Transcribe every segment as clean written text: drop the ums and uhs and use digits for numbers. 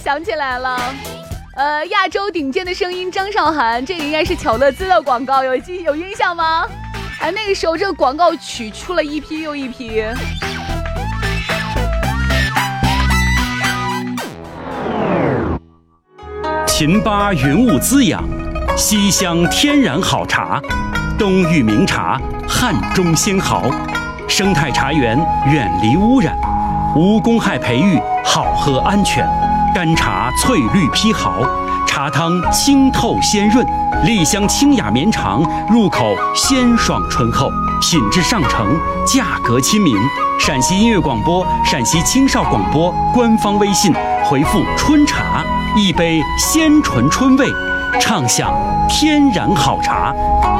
想起来了，亚洲顶尖的声音张韶涵，这个应该是巧乐兹的广告，有印象吗？哎，那个时候这个广告曲出了一批又一批。 秦巴云雾滋养，西乡天然好茶，东域名茶，汉中鲜毫，生态茶园远离污染，无公害培育，好喝安全，干茶翠绿披毫，茶汤清透鲜润，丽香清雅绵长，入口鲜爽醇厚，品质上乘，价格亲民。陕西音乐广播、陕西青少广播官方微信回复春茶，一杯鲜醇春味，畅享天然好茶。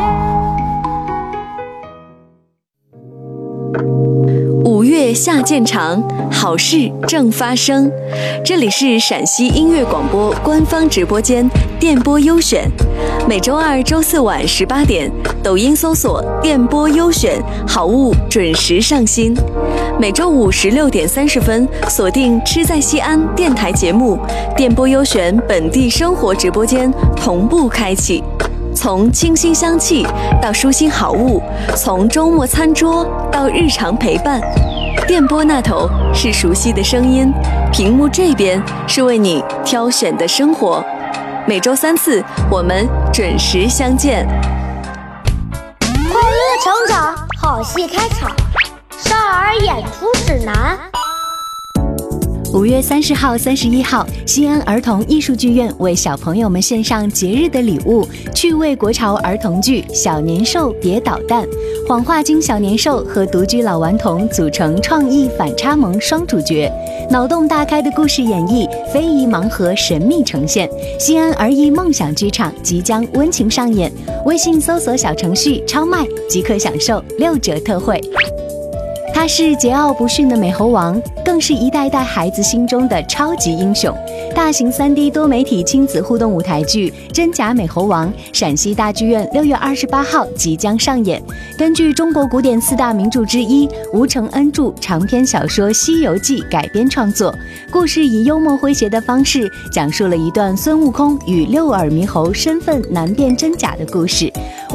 5月下渐长，好事正发生。这里是陕西音乐广播官方直播间电波优选，每周2、周4晚18点，抖音搜索电波优选，好物准时上新。每周5 16点30分，锁定吃在西安电台节目，电波优选本地生活直播间同步开启。从清新香气到舒心好物，从周末餐桌到日常陪伴，电波那头是熟悉的声音，屏幕这边是为你挑选的生活。每周3次，我们准时相见。 快乐成长，好戏开场，少儿演出指南。 5月30号、31号，西安儿童艺术剧院为小朋友们献上节日的礼物——趣味国潮儿童剧《小年兽别捣蛋》。谎话精小年兽和独居老顽童组成创意反差萌双主角，脑洞大开的故事演绎，非遗盲盒神秘呈现。西安儿艺梦想剧场即将温情上演，微信搜索小程序超卖即可享受6折特惠。他是桀骜不驯的美猴王，更是一代代孩子心中的超级英雄。大型3D 多媒体亲子互动舞台剧《真假美猴王》陕西大剧院6月28号即将上演。根据中国古典4大名著之一吴承恩著长篇小说《西游记》改编创作，故事以幽默诙谐的方式讲述了一段孙悟空与6耳猕猴身份难辨真假的故事。